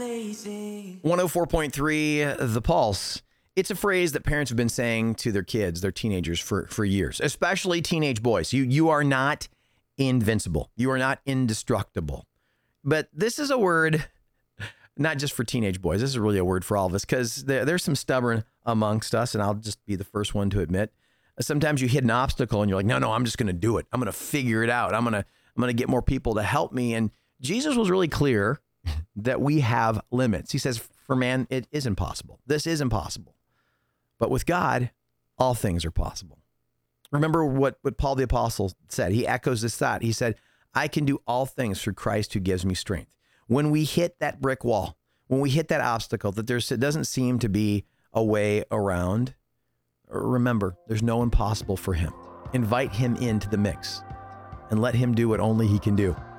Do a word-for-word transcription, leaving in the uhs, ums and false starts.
amazing. one oh four point three, The Pulse. It's a phrase that parents have been saying to their kids, their teenagers, for, for years, especially teenage boys. You, you are not invincible. You are not indestructible. But this is a word not just for teenage boys. This is really a word for all of us, because there, there's some stubborn amongst us, and I'll just be the first one to admit. Sometimes you hit an obstacle and you're like, no, no, I'm just going to do it. I'm going to figure it out. I'm going to, I'm going to get more people to help me. And Jesus was really clear that we have limits. He says, for man, it is impossible. This is impossible. But with God, all things are possible. Remember what, what Paul the Apostle said. He echoes this thought. He said, I can do all things through Christ who gives me strength. When we hit that brick wall, when we hit that obstacle that there's, it doesn't seem to be a way around, remember, there's no impossible for him. Invite him into the mix and let him do what only he can do.